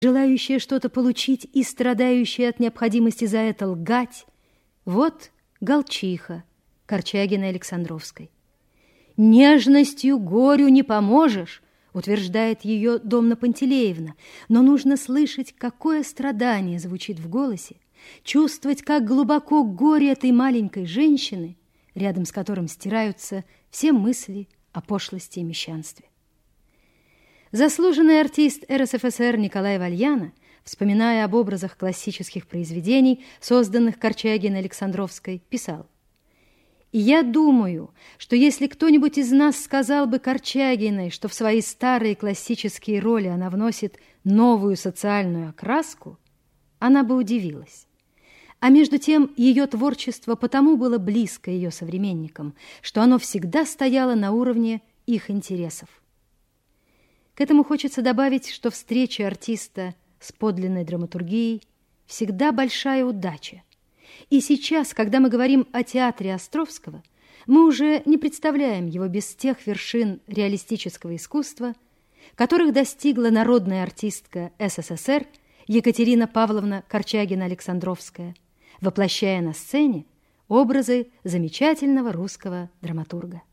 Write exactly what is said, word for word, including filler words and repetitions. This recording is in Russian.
желающая что-то получить и страдающая от необходимости за это лгать. Вот Голчиха Корчагиной Александровской. «Нежностью горю не поможешь», утверждает ее Домна Пантелеевна, но нужно слышать, какое страдание звучит в голосе, чувствовать, как глубоко горе этой маленькой женщины, рядом с которым стираются все мысли о пошлости и мещанстве. Заслуженный артист эр эс эф эс эр Николай Вальяна, вспоминая об образах классических произведений, созданных Корчагиной Александровской, писал: «И я думаю, что если кто-нибудь из нас сказал бы Корчагиной, что в свои старые классические роли она вносит новую социальную окраску, она бы удивилась. А между тем ее творчество потому было близко ее современникам, что оно всегда стояло на уровне их интересов». К этому хочется добавить, что встреча артиста с подлинной драматургией всегда большая удача. И сейчас, когда мы говорим о театре Островского, мы уже не представляем его без тех вершин реалистического искусства, которых достигла народная артистка эс эс эс эр Екатерина Павловна Корчагина-Александровская, воплощая на сцене образы замечательного русского драматурга.